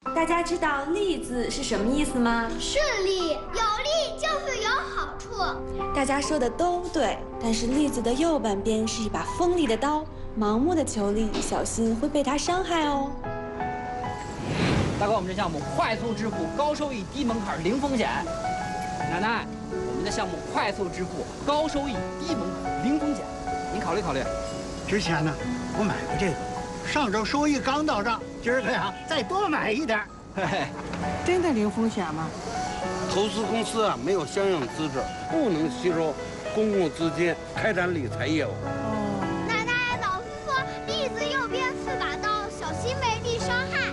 大家知道“利”字是什么意思吗？ 顺利，有利就是有好处。 大家说的都对，但是“利”字的右半边是一把锋利的刀，盲目的求利，小心会被它伤害哦。 大哥，我们这项目快速支付，高收益，低门槛，零风险。奶奶，我们的项目快速支付，高收益，低门槛，零风险，您考虑考虑。 之前呢，我买过这个，上周收益刚到账，今儿个呀再多买一点。 嘿嘿， 真的零风险吗？ 投资公司啊没有相应资质，不能吸收公共资金开展理财业务。 奶奶，老师说利字右边是把刀，小心被利伤害。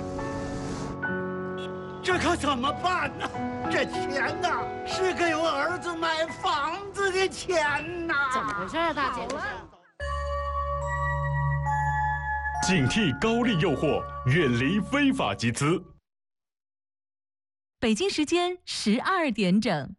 这可怎么办呢？这钱呐，是给我儿子买房子的钱呐！ 怎么回事啊，大姐？ 警惕高利诱惑，远离非法集资。 北京时间12点整。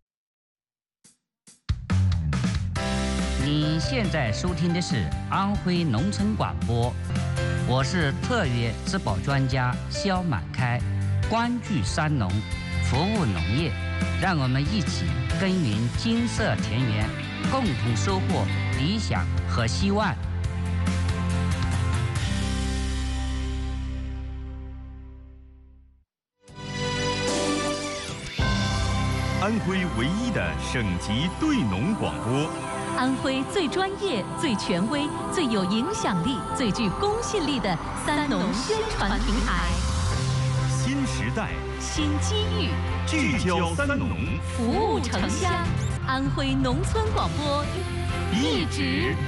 你现在收听的是安徽农村广播，我是特约质保专家肖满开，关注山农，服务农业，让我们一起耕耘金色田园，共同收获理想和希望。 安徽唯一的省级对农广播， 安徽最专业、最权威、最有影响力、最具公信力的三农宣传平台。 新时代， 新机遇， 聚焦三农， 服务城乡。安徽农村广播， 一直